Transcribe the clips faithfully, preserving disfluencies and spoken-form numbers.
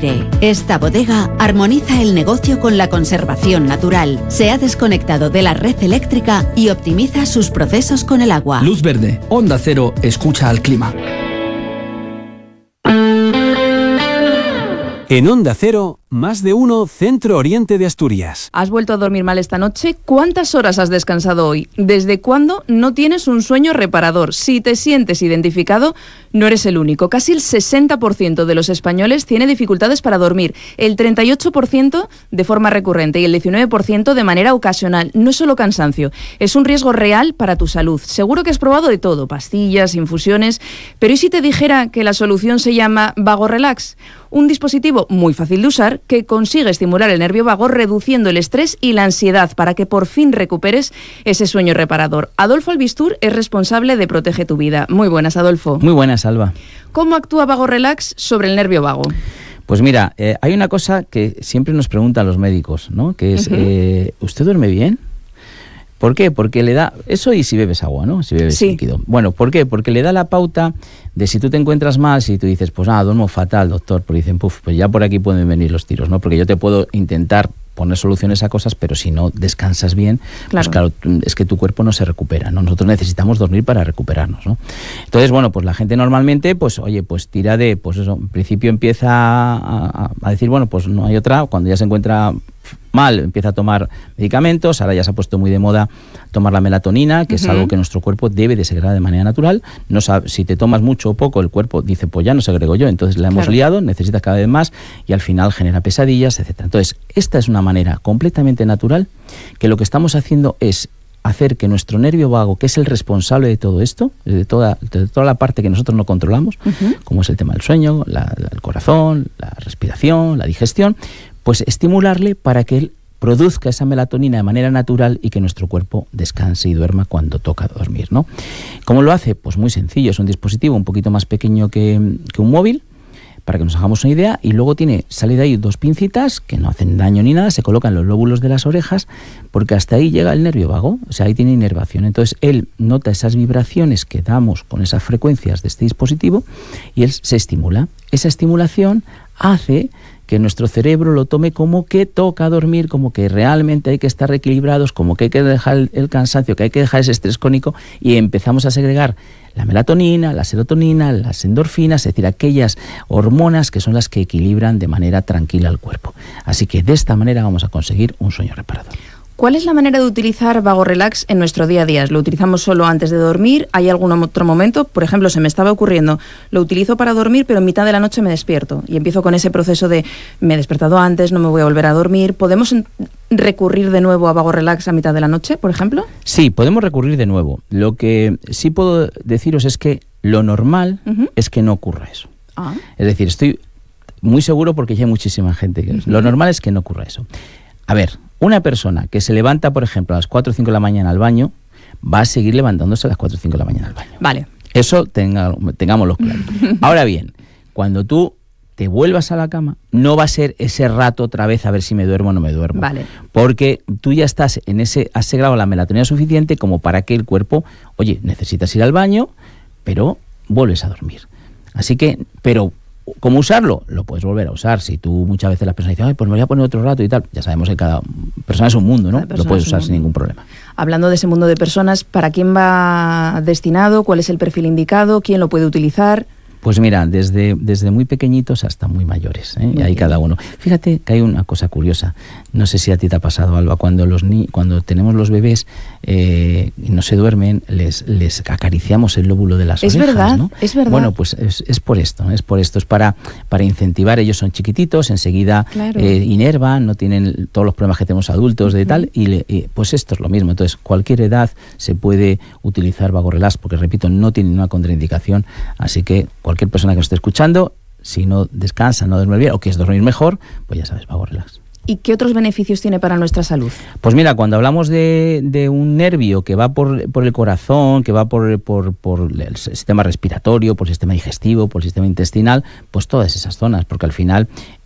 Aire. Esta bodega armoniza el negocio con la conservación natural. Se ha desconectado de la red eléctrica y optimiza sus procesos con el agua. Luz Verde, Onda Cero, escucha al clima. En Onda Cero, más de uno, Centro Oriente de Asturias. ¿Has vuelto a dormir mal esta noche? ¿Cuántas horas has descansado hoy? ¿Desde cuándo no tienes un sueño reparador? Si te sientes identificado, no eres el único. Casi el sesenta por ciento de los españoles tiene dificultades para dormir, el treinta y ocho por ciento de forma recurrente y el diecinueve por ciento de manera ocasional. No es solo cansancio, es un riesgo real para tu salud. Seguro que has probado de todo, pastillas, infusiones, pero ¿y si te dijera que la solución se llama Vago Relax? Un dispositivo muy fácil de usar que consigue estimular el nervio vago reduciendo el estrés y la ansiedad para que por fin recuperes ese sueño reparador. Adolfo Albistur es responsable de Protege tu Vida. Muy buenas, Adolfo. Muy buenas, Alba. ¿Cómo actúa Vago Relax sobre el nervio vago? Pues mira, eh, hay una cosa que siempre nos preguntan los médicos, ¿no? Que es, uh-huh. eh, ¿usted duerme bien? ¿Por qué? Porque le da... Eso y si bebes agua, ¿no? Si bebes sí. líquido. Bueno, ¿por qué? Porque le da la pauta de si tú te encuentras mal, si tú dices, pues nada, duermo fatal, doctor, pues dicen, puf, pues ya por aquí pueden venir los tiros, ¿no? Porque yo te puedo intentar poner soluciones a cosas, pero si no descansas bien, claro. pues claro, es que tu cuerpo no se recupera, ¿no? Nosotros necesitamos dormir para recuperarnos, ¿no? Entonces, bueno, pues la gente normalmente, pues oye, pues tira de, pues eso, en principio empieza a, a, a decir, bueno, pues no hay otra, cuando ya se encuentra mal, empieza a tomar medicamentos, ahora ya se ha puesto muy de moda tomar la melatonina, que uh-huh. es algo que nuestro cuerpo debe de segregar de manera natural. No sabe, si te tomas mucho o poco, el cuerpo dice, pues ya no segrego yo, entonces la hemos claro. liado, necesitas cada vez más y al final genera pesadillas, etcétera. Entonces, esta es una manera completamente natural que lo que estamos haciendo es hacer que nuestro nervio vago, que es el responsable de todo esto, de toda, de toda la parte que nosotros no controlamos, uh-huh. como es el tema del sueño, la, la, el corazón, la respiración, la digestión, pues estimularle para que él produzca esa melatonina de manera natural y que nuestro cuerpo descanse y duerma cuando toca dormir, ¿no? ¿Cómo lo hace? Pues muy sencillo, es un dispositivo un poquito más pequeño que, que un móvil, para que nos hagamos una idea, y luego tiene, sale de ahí dos pincitas que no hacen daño ni nada, se colocan en los lóbulos de las orejas, porque hasta ahí llega el nervio vago, o sea, ahí tiene inervación. Entonces él nota esas vibraciones que damos con esas frecuencias de este dispositivo y él se estimula. Esa estimulación hace que nuestro cerebro lo tome como que toca dormir, como que realmente hay que estar equilibrados, como que hay que dejar el, el cansancio, que hay que dejar ese estrés crónico, y empezamos a segregar la melatonina, la serotonina, las endorfinas, es decir, aquellas hormonas que son las que equilibran de manera tranquila el cuerpo. Así que de esta manera vamos a conseguir un sueño reparador. ¿Cuál es la manera de utilizar Vago Relax en nuestro día a día? ¿Lo utilizamos solo antes de dormir? ¿Hay algún otro momento? Por ejemplo, se me estaba ocurriendo, lo utilizo para dormir, pero en mitad de la noche me despierto y empiezo con ese proceso de me he despertado antes, no me voy a volver a dormir. ¿Podemos recurrir de nuevo a Vago Relax a mitad de la noche, por ejemplo? Sí, podemos recurrir de nuevo. Lo que sí puedo deciros es que lo normal uh-huh. es que no ocurra eso. Ah. Es decir, estoy muy seguro porque ya hay muchísima gente que... Uh-huh. Lo normal es que no ocurra eso. A ver, una persona que se levanta, por ejemplo, a las cuatro o cinco de la mañana al baño, va a seguir levantándose a las cuatro o cinco de la mañana al baño. Vale. Eso tenga, tengámoslo claro. Ahora bien, cuando tú te vuelvas a la cama, no va a ser ese rato otra vez a ver si me duermo o no me duermo. Vale. Porque tú ya estás en ese, has segregado la melatonina suficiente como para que el cuerpo, oye, necesitas ir al baño, pero vuelves a dormir. Así que, pero... ¿Cómo usarlo? Lo puedes volver a usar. Si tú muchas veces las personas dicen, ay, pues me voy a poner otro rato y tal, ya sabemos que cada persona es un mundo, ¿no? Lo puedes usar sin ningún problema. Hablando de ese mundo de personas, ¿para quién va destinado? ¿Cuál es el perfil indicado? ¿Quién lo puede utilizar? Pues mira, desde, desde muy pequeñitos hasta muy mayores, ¿eh? Y ahí cada uno. Fíjate que hay una cosa curiosa, no sé si a ti te ha pasado, Alba, cuando los ni cuando tenemos los bebés eh, y no se duermen, les, les acariciamos el lóbulo de las es orejas, verdad, ¿no? Es verdad. Bueno, pues es, es por esto, ¿no? es por esto, es para, para incentivar, ellos son chiquititos, enseguida claro. eh, inervan, no tienen todos los problemas que tenemos adultos de uh-huh. tal, y, le, y pues esto es lo mismo. Entonces, cualquier edad se puede utilizar Vago Relax, porque repito, no tiene una contraindicación, así que cualquier persona que nos esté escuchando, si no descansa, no duerme bien o quieres dormir mejor, pues ya sabes, Vago Relax. ¿Y qué otros beneficios tiene para nuestra salud? Pues mira, cuando hablamos de, de un nervio que va por, por el corazón, que va por, por, por el sistema respiratorio, por el sistema digestivo, por el sistema intestinal, pues todas esas zonas, porque al final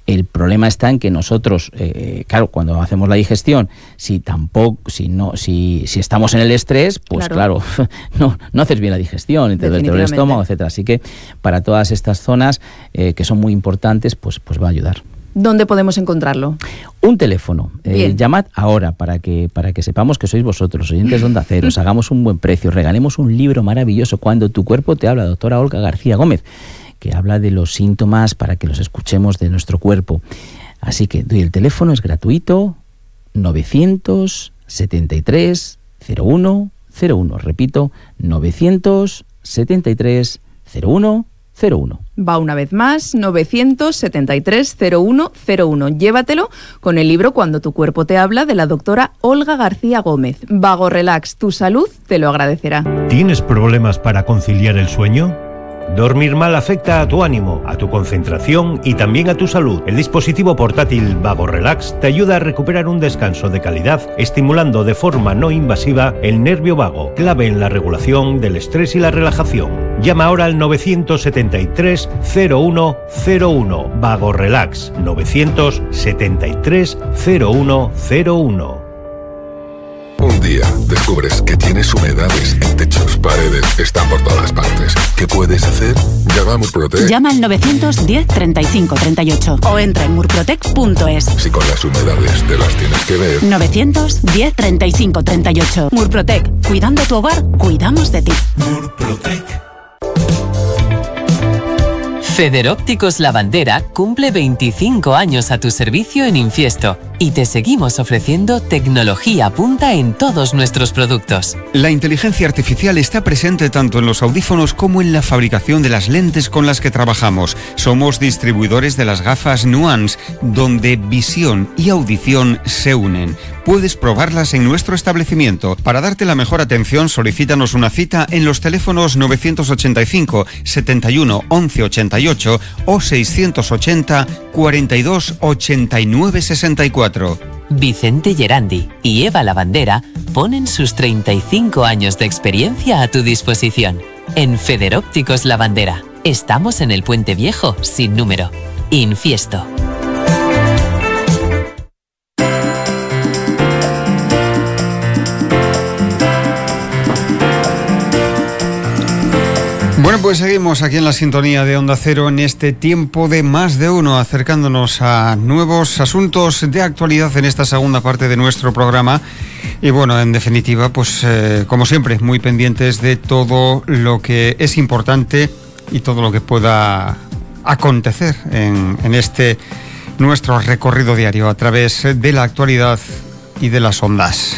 El problema está en que nosotros, eh, claro, cuando hacemos la digestión, si tampoco, si no, si, si estamos en el estrés, pues claro, claro no, no haces bien la digestión, entonces el estómago, etcétera. Así que para todas estas zonas eh, que son muy importantes, pues, pues va a ayudar. ¿Dónde podemos encontrarlo? Un teléfono. Eh, llamad ahora para que, para que sepamos que sois vosotros, oyentes de Onda Cero, os hagamos un buen precio, regalemos un libro maravilloso, Cuando tu cuerpo te habla, doctora Olga García Gómez, que habla de los síntomas para que los escuchemos de nuestro cuerpo. Así que doy el teléfono, es gratuito, novecientos setenta y tres cero uno cero uno. Repito, novecientos setenta y tres cero uno cero uno. Va una vez más, novecientos setenta y tres cero uno cero uno. Llévatelo con el libro Cuando tu cuerpo te habla, de la doctora Olga García Gómez. Vago Relax, tu salud te lo agradecerá. ¿Tienes problemas para conciliar el sueño? Dormir mal afecta a tu ánimo, a tu concentración y también a tu salud. El dispositivo portátil Vago Relax te ayuda a recuperar un descanso de calidad, estimulando de forma no invasiva el nervio vago, clave en la regulación del estrés y la relajación. Llama ahora al novecientos setenta y tres cero uno cero uno. Vago Relax, novecientos setenta y tres cero uno cero uno. Un día descubres que tienes humedades en techos, paredes, están por todas partes. ¿Qué puedes hacer? Llama a Murprotec. Llama al novecientos diez treinta y cinco treinta y ocho o entra en murprotec punto es. Si con las humedades te las tienes que ver. novecientos diez treinta y cinco treinta y ocho. Murprotec. Cuidando tu hogar, cuidamos de ti. Murprotec. Federópticos La Bandera cumple veinticinco años a tu servicio en Infiesto y te seguimos ofreciendo tecnología punta en todos nuestros productos. La inteligencia artificial está presente tanto en los audífonos como en la fabricación de las lentes con las que trabajamos. Somos distribuidores de las gafas Nuance, donde visión y audición se unen. Puedes probarlas en nuestro establecimiento. Para darte la mejor atención, solicítanos una cita en los teléfonos novecientos ochenta y cinco setenta y uno once ochenta y ocho o seiscientos ochenta cuarenta y dos ochenta y nueve sesenta y cuatro. Vicente Gerandi y Eva Lavandera ponen sus treinta y cinco años de experiencia a tu disposición. En Federópticos La Bandera. Estamos en el Puente Viejo, sin número. Infiesto. Bueno, pues seguimos aquí en la sintonía de Onda Cero en este tiempo de Más de Uno, acercándonos a nuevos asuntos de actualidad en esta segunda parte de nuestro programa. Y bueno, en definitiva, pues eh, como siempre, muy pendientes de todo lo que es importante y todo lo que pueda acontecer en, en este nuestro recorrido diario a través de la actualidad y de las ondas.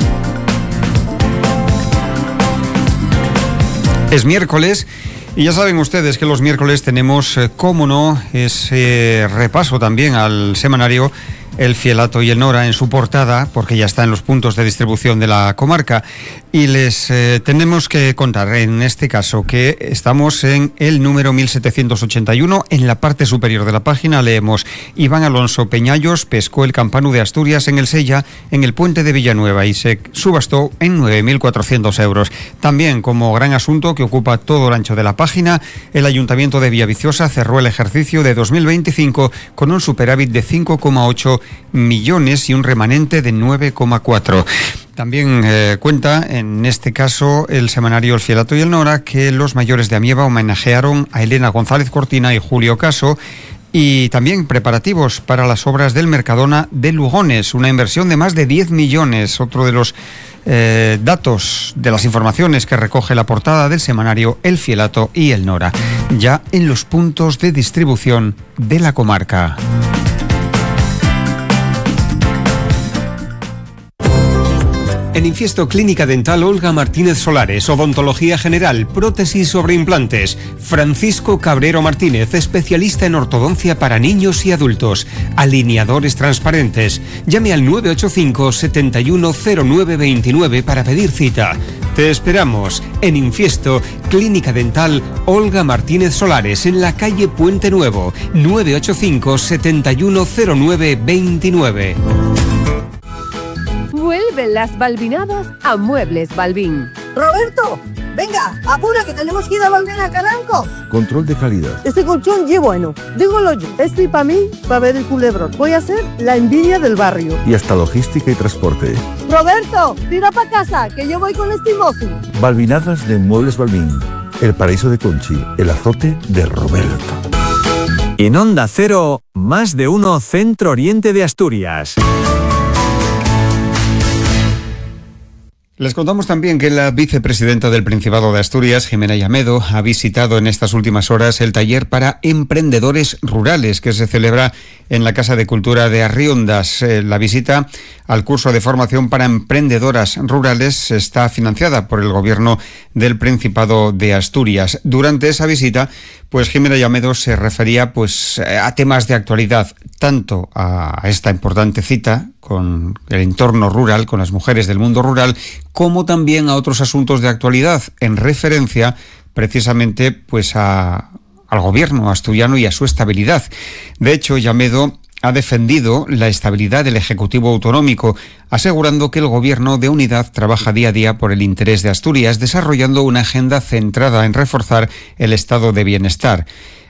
Es miércoles y ya saben ustedes que los miércoles tenemos, eh, cómo no, ese repaso también al semanario El Fielato y el Nora en su portada, porque ya está en los puntos de distribución de la comarca. Y les eh, tenemos que contar, en este caso, que estamos en el número mil setecientos ochenta y uno. En la parte superior de la página leemos: Iván Alonso Peñallos pescó el campanu de Asturias en el Sella, en el puente de Villanueva, y se subastó en nueve mil cuatrocientos euros. También, como gran asunto que ocupa todo el ancho de la página, el Ayuntamiento de Villaviciosa cerró el ejercicio de dos mil veinticinco con un superávit de cinco coma ocho millones y un remanente de nueve coma cuatro. También eh, cuenta, en este caso, el semanario El Fielato y el Nora, que los mayores de Amieva homenajearon a Elena González Cortina y Julio Caso, y también preparativos para las obras del Mercadona de Lugones, una inversión de más de diez millones, otro de los eh, datos, de las informaciones que recoge la portada del semanario El Fielato y el Nora, ya en los puntos de distribución de la comarca. En Infiesto, Clínica Dental Olga Martínez Solares, Odontología General, Prótesis sobre Implantes. Francisco Cabrero Martínez, especialista en ortodoncia para niños y adultos. Alineadores transparentes. Llame al nueve ocho cinco setenta y uno cero nueve veintinueve para pedir cita. Te esperamos en Infiesto, Clínica Dental Olga Martínez Solares, en la calle Puente Nuevo, nueve ocho cinco setenta y uno cero nueve veintinueve. Vuelven las balbinadas a Muebles Balbín. Roberto, Venga, apura que tenemos que ir a volver a Caranco. Control de calidad. Este colchón es bueno. Dígolo yo. Este para mí, para ver el culebrón. Voy a ser la envidia del barrio. Y hasta logística y transporte. Roberto, tira para casa, que yo voy con este mozo. Balvinadas de Muebles Balvin. El paraíso de Conchi. El azote de Roberto. En Onda Cero, más de uno Centro Oriente de Asturias. Les contamos también que la vicepresidenta del Principado de Asturias, Jimena Llamedo, ha visitado en estas últimas horas el taller para emprendedores rurales que se celebra en la Casa de Cultura de Arriondas. Eh, la visita al curso de formación para emprendedoras rurales está financiada por el Gobierno del Principado de Asturias. Durante esa visita, pues Jimena Llamedo se refería pues a temas de actualidad, tanto a esta importante cita con el entorno rural, con las mujeres del mundo rural, como también a otros asuntos de actualidad, en referencia precisamente pues a, al gobierno asturiano y a su estabilidad. De hecho, Llamedo ha defendido la estabilidad del Ejecutivo Autonómico, asegurando que el Gobierno de unidad trabaja día a día por el interés de Asturias, desarrollando una agenda centrada en reforzar el estado de bienestar.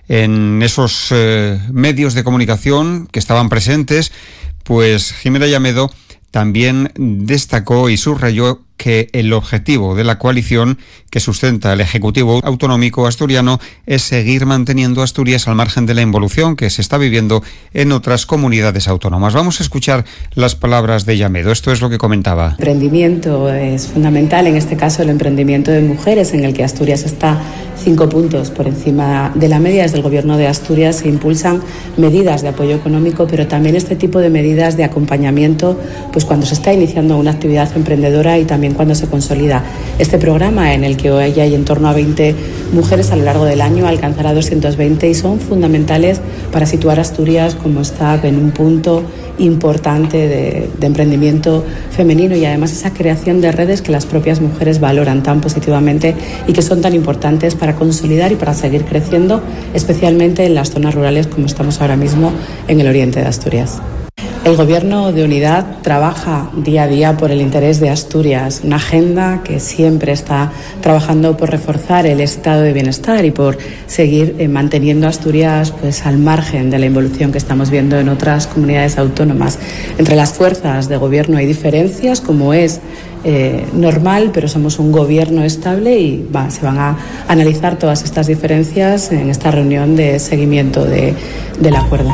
En esos eh, medios de comunicación que estaban presentes, pues Jimena Llamedo también destacó y subrayó que el objetivo de la coalición que sustenta el Ejecutivo Autonómico asturiano es seguir manteniendo Asturias al margen de la involución que se está viviendo en otras comunidades autónomas. Vamos a escuchar las palabras de Llamedo. Esto es lo que comentaba. El emprendimiento es fundamental, en este caso el emprendimiento de mujeres, en el que Asturias está cinco puntos por encima de la media. Desde el Gobierno de Asturias se impulsan medidas de apoyo económico, pero también este tipo de medidas de acompañamiento, pues cuando se está iniciando una actividad emprendedora y también cuando se consolida este programa, en el que hoy hay en torno a veinte mujeres a lo largo del año, alcanzará doscientos veinte, y son fundamentales para situar a Asturias como está en un punto importante de, de emprendimiento femenino, y además esa creación de redes que las propias mujeres valoran tan positivamente y que son tan importantes para consolidar y para seguir creciendo, especialmente en las zonas rurales como estamos ahora mismo en el oriente de Asturias. El Gobierno de unidad trabaja día a día por el interés de Asturias, una agenda que siempre está trabajando por reforzar el estado de bienestar y por seguir eh, manteniendo a Asturias pues, al margen de la involución que estamos viendo en otras comunidades autónomas. Entre las fuerzas de Gobierno hay diferencias, como es eh, normal, pero somos un Gobierno estable y va, se van a analizar todas estas diferencias en esta reunión de seguimiento de, del acuerdo.